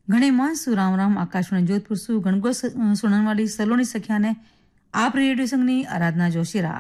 घणे मां सु राम राम आकाशवाणी जोधपुर सु गणगोर सुनने वाली सलोनी सखिया ने आप रेडियो संगनी आराधना जोशी रहा।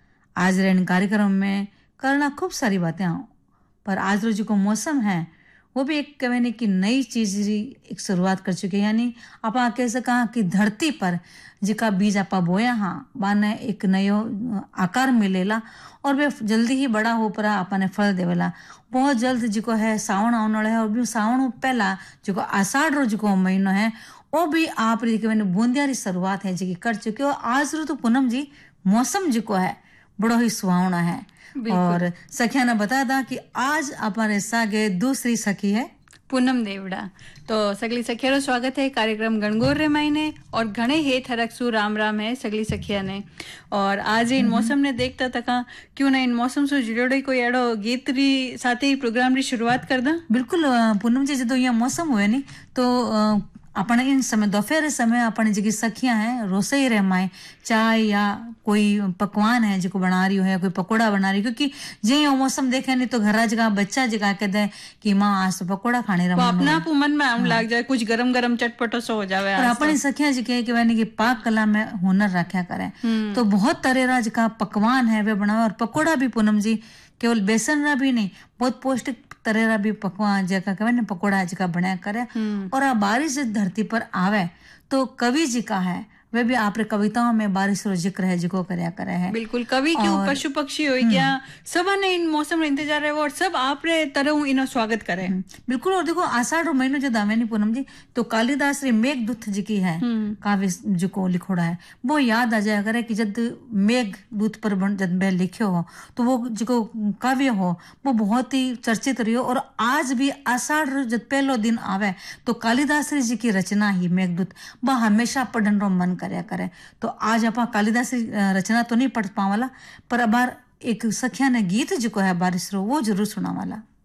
आज रेन कार्यक्रम में करना खूब सारी बातें आओ, पर आज रोज को मौसम है वो भी एक कहने की नई चीज एक शुरुआत कर चुके, यानी आप कह सका कि धरती पर जिका बीज आपा बोया हाँ बाने एक नयो आकार मिलेला और वे जल्दी ही बड़ा हो परा आपने फल देवेला। बहुत जल्द जिको है सावन आने वाला है और भी सावन पहला जिको आषाढ़ रो जिको महीनो है वो भी आप बूंदियारी शुरुआत है जी कर चुके हो। आज रो तो पूनम जी मौसम जिको है बड़ो ही सुहावना है। और सखिया ने बताया था कि आज हमारे सागे दूसरी सखी है पूनम देवड़ा। तो सगली सखिया रो स्वागत है कार्यक्रम गणगौर रे मायने और घणे हे थरकसु राम राम है सगली सखिया ने। और आज इन मौसम ने देखता तका क्यों ना इन मौसम से जुड़े कोई एड़ो गीत री साथे ही प्रोग्राम री शुरुआत कर दा। बिल्कुल पूनम जी जो ये मौसम हुए नी तो अपने इन समय दोपहर समय अपने जी सखियां हैं रसोई रे माए चाय या कोई पकवान है जो बना रही है, कोई पकोड़ा बना रही, क्योंकि जे मौसम देखे नहीं तो घर जगह बच्चा जगह कहते हैं कि माँ आज तो पकोड़ा खाने रहा अपना मन में आम लाग जाए कुछ गरम गरम चटपटो सो हो जावे। और अपनी सखियां जी कहे कि पाक कला में हुनर रखा करें तो बहुत तरह का पकवान है वे बनावे। और पकोड़ा भी पूनम जी केवल बेसन रा भी नहीं, बहुत पौष्टिक तरह भी पकवान जैका कहे ना पकोड़ा जैका बनाया करे। और आ बारिश धरती पर आवे तो कवि जी का है वे भी आपरे कविताओं में बारिश रो जिक्र है जिको करया करे है। बिल्कुल कवि क्यों पशु पक्षी हो गया सब ने इन मौसम इंतजार है और सब आपरे तरह इनो स्वागत करे। बिल्कुल। और देखो आषाढ़ रो महीनो जो दामेनी पूनम जी तो कालिदास रे मेघदूत जी की है काव्य जिको लिखोड़ा है वो याद आ जाया करे कि जब मेघदूत पर जब मैं लिखे हो तो वो जिको काव्य हो वो बहुत ही चर्चित रही हो। और आज भी आषाढ़ जब पहलो दिन आवे तो कालिदास जी की रचना ही मेघदूत वह हमेशा पढ़न रो मन करया करे। तो आज आप कालिदास रचना तो नहीं पढ़ पावाला पर अब एक सखिया ने गीत जो है बारिश रो वो जरूर सुना वाला।